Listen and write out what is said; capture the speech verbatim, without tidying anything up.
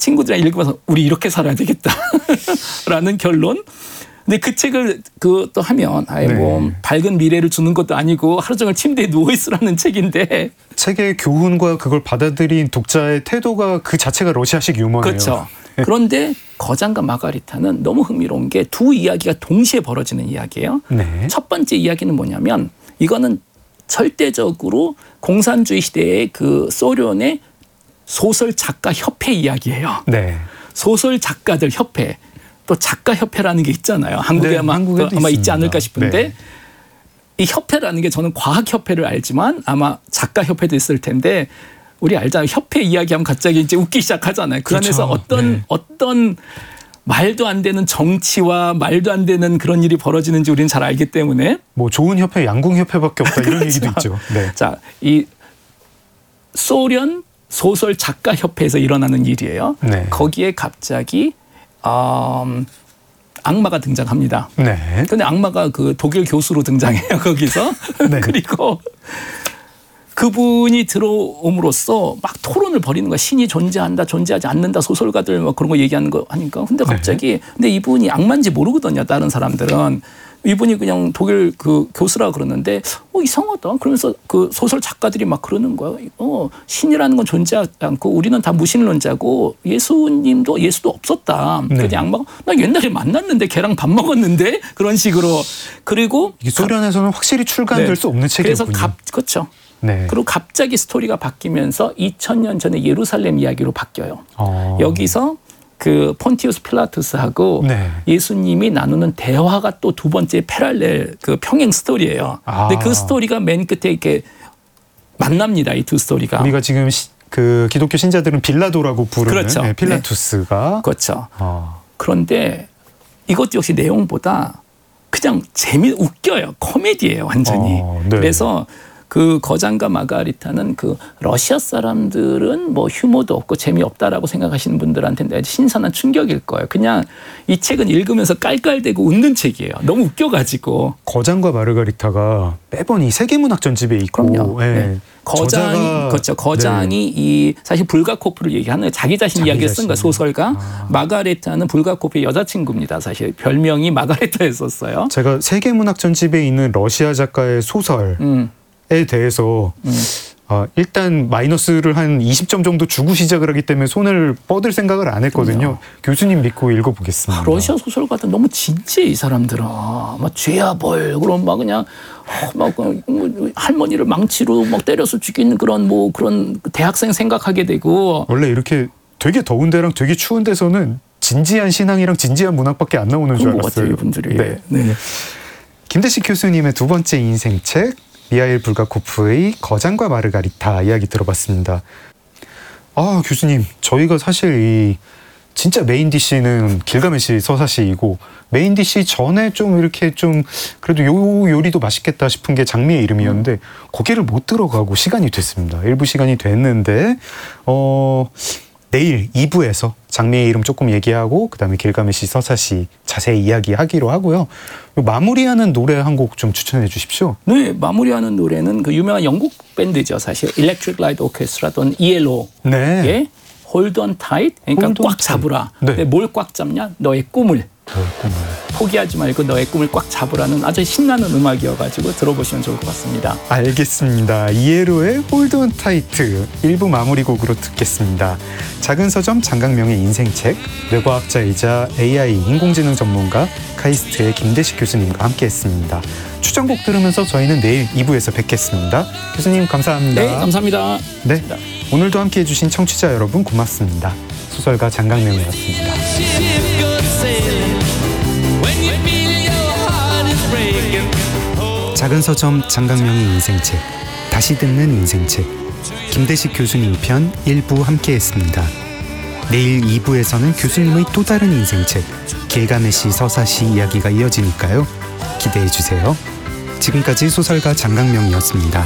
친구들이랑 읽으면서 우리 이렇게 살아야 되겠다라는 결론. 근데 그 책을 그 또 하면 아예 뭐 네. 밝은 미래를 주는 것도 아니고 하루 종일 침대에 누워 있으라는 책인데 책의 교훈과 그걸 받아들인 독자의 태도가 그 자체가 러시아식 유머네요. 그렇죠. 그런데 거장과 마가리타는 너무 흥미로운 게 두 이야기가 동시에 벌어지는 이야기예요. 네. 첫 번째 이야기는 뭐냐면 이거는 절대적으로 공산주의 시대의 그 소련의 소설 작가 협회 이야기예요. 네. 소설 작가들 협회. 또 작가협회라는 게 있잖아요. 한국에 네, 아마, 아마 있지 않을까 싶은데 네. 이 협회라는 게 저는 과학협회를 알지만 아마 작가협회도 있을 텐데 우리 알잖아요. 협회 이야기하면 갑자기 이제 웃기 시작하잖아요. 그 그렇죠. 안에서 어떤 네. 어떤 말도 안 되는 정치와 말도 안 되는 그런 일이 벌어지는지 우리는 잘 알기 때문에 뭐 좋은 협회, 양궁협회밖에 없다 이런 그렇죠. 얘기도 있죠. 네. 자, 이 소련 소설 작가협회에서 일어나는 일이에요. 네. 거기에 갑자기 음, 악마가 등장합니다. 네. 근데 악마가 그 독일 교수로 등장해요, 거기서. 네. 그리고 그분이 들어옴으로써 막 토론을 벌이는 거야. 신이 존재한다, 존재하지 않는다, 소설가들 막 그런 거 얘기하는 거 하니까. 근데 갑자기, 네. 근데 이분이 악마인지 모르거든요, 다른 사람들은. 이분이 그냥 독일 그 교수라 그러는데, 어, 이상하다. 그러면서 그 소설 작가들이 막 그러는 거야. 어, 신이라는 건 존재하지 않고 우리는 다 무신론자고 예수님도 예수도 없었다. 네. 그래서 악마가 나 옛날에 만났는데 걔랑 밥 먹었는데 그런 식으로. 그리고 이게 소련에서는 확실히 출간될 네. 수 없는 책이군요. 그래서 갑, 그렇죠. 네. 그리고 갑자기 스토리가 바뀌면서 이천 년 전에 예루살렘 이야기로 바뀌어요. 어. 여기서 그 폰티우스 필라투스하고 네. 예수님이 나누는 대화가 또 두 번째 패럴렐 그 평행 스토리예요. 아. 근데 그 스토리가 맨 끝에 이렇게 만납니다. 이 두 스토리가. 우리가 지금 시, 그 기독교 신자들은 빌라도라고 부르는 그렇죠. 네, 필라투스가. 네. 그렇죠. 아. 그런데 이것도 역시 내용보다 그냥 재미 웃겨요. 코미디예요, 완전히. 어, 네. 그래서 그 거장과 마가리타는 그 러시아 사람들은 뭐 휴머도 없고 재미없다라고 생각하시는 분들한테는 신선한 충격일 거예요. 그냥 이 책은 읽으면서 깔깔대고 웃는 책이에요. 너무 웃겨가지고. 거장과 마르가리타가 매번 이 세계문학 전집에 있고. 그럼요. 네. 네. 거장이 저자가, 그렇죠. 거장이 네. 이 사실 불가코프를 얘기하는 자기 자신 자기 이야기를 쓴 거야, 소설가. 아. 마가레타는 불가코프의 여자친구입니다. 사실 별명이 마가레타였었어요. 제가 세계문학 전집에 있는 러시아 작가의 소설. 음. 에 대해서 음. 어, 일단 마이너스를 한 이십 점 정도 주고 시작을 하기 때문에 손을 뻗을 생각을 안 했거든요. 그럼요. 교수님 믿고 읽어보겠습니다. 러시아 소설가들 너무 진지해, 이 사람들은. 막 죄야 벌 그럼 막 그냥 막 할머니를 망치로 막 때려서 죽이는 그런 뭐 그런 대학생 생각하게 되고. 원래 이렇게 되게 더운 데랑 되게 추운 데서는 진지한 신앙이랑 진지한 문학밖에 안 나오는 줄 알았어요. 같아요, 이분들이. 네. 네. 김대식 교수님의 두 번째 인생책 미하일 불가코프의 거장과 마르가리타 이야기 들어봤습니다. 아, 교수님, 저희가 사실 이 진짜 메인 디시는 길가메시 서사시이고 메인 디시 전에 좀 이렇게 좀 그래도 요 요리도 맛있겠다 싶은 게 장미의 이름이었는데 음. 거기를 못 들어가고 시간이 됐습니다. 일부 시간이 됐는데 어 내일 이 부에서 장미의 이름 조금 얘기하고 그다음에 길가메시 서사시 자세히 이야기하기로 하고요. 마무리하는 노래 한 곡 좀 추천해 주십시오. 네, 마무리하는 노래는 그 유명한 영국 밴드죠. 사실 Electric Light Orchestra 또는 이엘오의 네. Hold on Tight. 그러니까 Hold 꽉 on 잡으라. 네. 뭘 꽉 잡냐? 너의 꿈을. 너의 꿈을. 포기하지 말고 너의 꿈을 꽉 잡으라는 아주 신나는 음악이어가지고 들어보시면 좋을 것 같습니다. 알겠습니다. 이에로의 Hold on Tight 일 부 마무리곡으로 듣겠습니다. 작은 서점 장강명의 인생책, 뇌과학자이자 에이아이 인공지능 전문가 카이스트의 김대식 교수님과 함께했습니다. 추천곡 들으면서 저희는 내일 이 부에서 뵙겠습니다. 교수님 감사합니다. 네, 감사합니다. 네, 오늘도 함께해 주신 청취자 여러분 고맙습니다. 소설가 장강명이었습니다. 작은 서점 장강명의 인생책, 다시 듣는 인생책, 김대식 교수님 편 일 부 함께했습니다. 내일 이 부에서는 교수님의 또 다른 인생책, 길가메시 서사시 이야기가 이어지니까요. 기대해 주세요. 지금까지 소설가 장강명이었습니다.